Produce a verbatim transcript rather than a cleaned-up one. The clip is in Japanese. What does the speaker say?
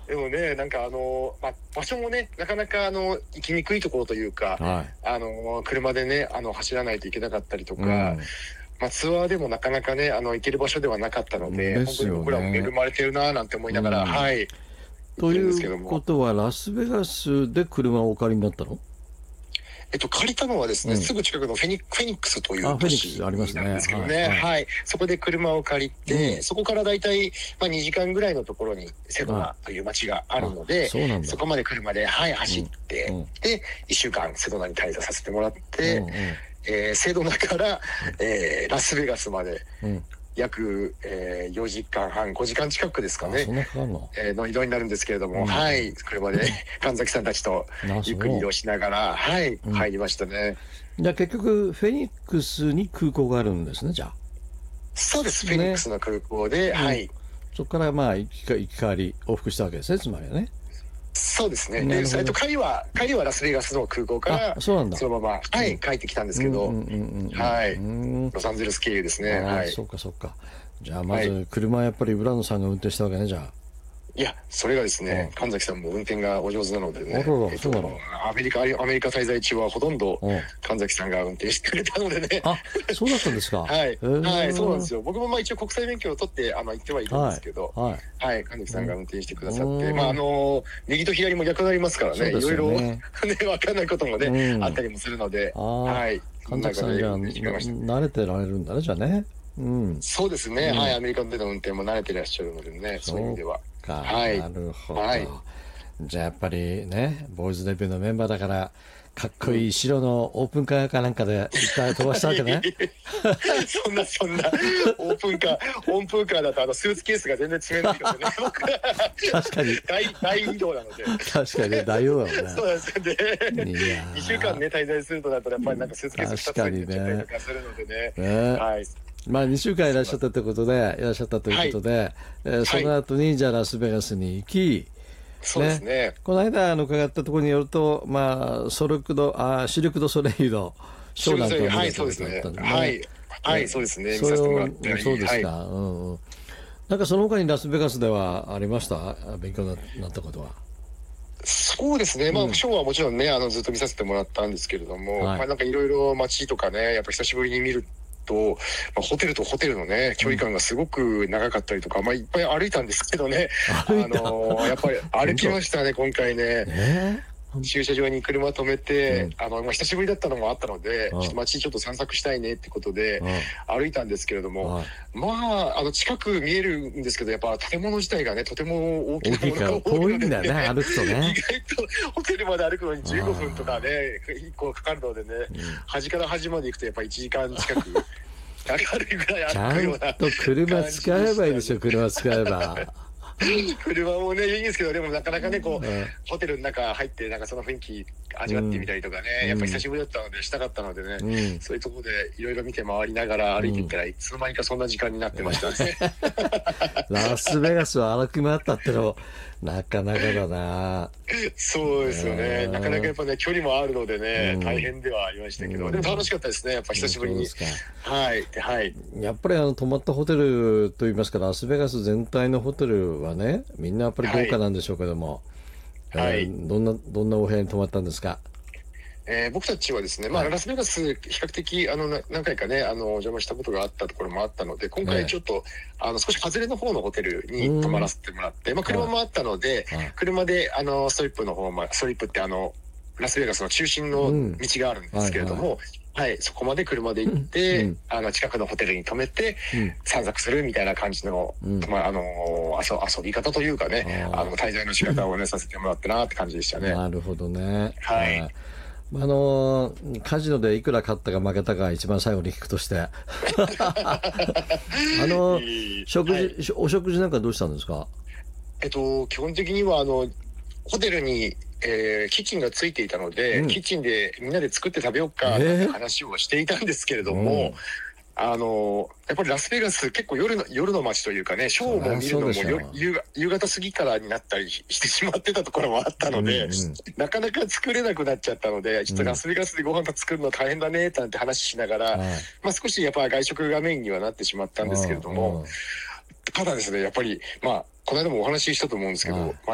でもね、なんかあの、まあ、場所もね、なかなかあの行きにくいところというか、 はい、 あの車でね、あの走らないといけなかったりとか、 うん、 まあ、ツアーでもなかなかね、あの行ける場所ではなかったので、本当にですよ僕らも恵ね。 まれてるななんて思いながら、 うん、 はい、行ってるんですというけども。 ことはラスベガスで車をお借りになったの？ えっと、借りたのはですね、 うん、 すぐ近くのフェニフェニックスというあ、フェ都ニックスありますね。 市なんですけどはい、 ね、 はい、 はい、そこで車を借りて、 うん、 そこからだいたい、まあ、にじかんぐらいのところにセドナという街があるので、 そうなんだ。 そこまで車で、はい、走って、 うんうん、 で、いっしゅうかんセドナに滞在させてもらって、 うんうん、 えー、セドナから、えー、ラスベガスまで、 うん約、えー、よじかんはん、ごじかん近くですかね。 そんなかかるの？ えー、の移動になるんですけれども、 うん、 はい、車で神崎さんたちとゆっくり移動しながら、はい、 うん、 入りましたね。 じゃあ結局フェニックスに空港があるんですね、じゃあ。 そうです、フェニックスの空港で、 ね、 はい。 そこからまあ行きか行き帰り往復したわけですね、つまりはね。 そうですね。で、えっと、帰りは、帰りはラスベガスの空港から、 そうなんだ、 そのまま、はい、帰ってきたんですけど、はい、ロサンゼルス経由ですね。はい。 そうかそうか。じゃあまず車はやっぱり浦野さんが運転したわけね、じゃあ。 いや、それがですね、神崎さんも運転がお上手なのでね、 えっと、 アメリカ、アメリカ滞在中はほとんど神崎さんが運転してくれたのでね。 あ、そうだったんですか。 はい、はい、そうなんですよ。僕もまあ一応国際免許を取ってあの行ってはいるんですけど、はい、はい、神崎さんが運転してくださって、まああの右と左も逆になりますからね、いろいろね分かんないこともねあったりもするので、はい。 神崎さんじゃあ慣れてられるんだね、じゃあね。うん、 そうですね、はい、アメリカでの運転も慣れていらっしゃるのでね、そういう意味では。 はい、なるほど、はい、じゃあやっぱりね、ボーイズデビューのメンバーだからかっこいい白のオープンカーかなんかで一回飛ばしたわけね。 そんなそんなオープンカーオープンカーだとあのスーツケースが全然詰めないのでね。 確かに大大移動なので。 確かに大移動だもんね。 そうですね。いやにしゅうかんね滞在するとなるとやっぱりなんかスーツケースふたつになっちゃったりとかするのでね。ね、はい。 まあにしゅうかんいらっしゃったということでいらっしゃったということで、はい、えー、その後にじゃあラスベガスに行き、 そうですね、ね、 この間あの伺ったところによると、まあ、ソルクドあシルク・ド・ソレイユのショーなんかも見はい、そうですね、はい、はい、そうですね、見させてもらって、 そうですか、はい、うんうん、なんかその他にラスベガスではありました？勉強になったことは。 そうですね、まあ、ショーはもちろんね、あのずっと見させてもらったんですけれども、はい、まあ、なんかいろいろ街とかね、やっぱ久しぶりに見ると、まあ、ホテルとホテルのね距離感がすごく長かったりとか、まあ、いっぱい歩いたんですけどね、あのー、やっぱり歩きましたね今回ね、えー、駐車場に車止めて、うん、あのまあ、久しぶりだったのもあったので、ちょっと街ちょっと散策したいねってことで歩いたんですけれども、まああの近く見えるんですけど、やっぱ建物自体がねとても大きなものが多いので、ね、 ね、歩くとね意外とホテルまで歩くのにじゅうごふんとかねいっこかかるのでね、うん、端から端まで行くとやっぱいちじかん近くかかるぐらい歩くような、 ちゃんと車使えばいいでしょ、車使えば。 車もねいいんですけど、でもなかなかねこう、うん、ホテルの中入ってなんかその雰囲気味わってみたりとかね、うん、やっぱり久しぶりだったのでしたかったのでね、うん、そういうところでいろいろ見て回りながら歩いていったら、いつの間にかそんな時間になってましたね。 ラスベガスを歩き回ったってのなかなかだな。 そうですよね、なかなかやっぱね距離もあるのでね、うん、大変ではありましたけど、でも楽しかったですね、やっぱ久しぶりに。はいはい。 やっぱりあの泊まったホテルといいますか、ラスベガス全体のホテルはね、みんなやっぱり豪華なんでしょうけども、はい、えー、どんなどんなお部屋に泊まったんですか？ えー、僕たちはですね、まあ、ラスベガス比較的あの何回かねあのお邪魔したことがあったところもあったので、今回ちょっと、えー、あの少し外れの方のホテルに泊まらせてもらって、まあ、車もあったので、車であのストリップの方、まあ、ストリップってあのラスベガスの中心の道があるんですけれども、うん、はいはいはい、そこまで車で行って、うん、あの近くのホテルに泊めて、うん、散策するみたいな感じの、うん、まああの遊遊び方というかね、あの滞在の仕方をねさせてもらったなって感じでしたね。 なるほどね。 はい。 あのカジノでいくら勝ったか負けたか一番最後に聞くとしてあの食事、はい、お食事なんかどうしたんですか？ えっと基本的にはあのホテルに、えー、キッチンがついていたので、うん、キッチンでみんなで作って食べようかって話をしていたんですけれども、えーあのやっぱりラスベガス結構夜の夜の街というかね、ショーも見るのも夕, 夕方過ぎからになったりしてしまってたところもあったので、うんうん、なかなか作れなくなっちゃったので、ちょっとラスベガスでご飯作るの大変だねなんて話しながら、うん、まあ、少しやっぱ外食がメインにはなってしまったんですけれども、うんうん、ただですねやっぱりまあこの間もお話ししたと思うんですけど、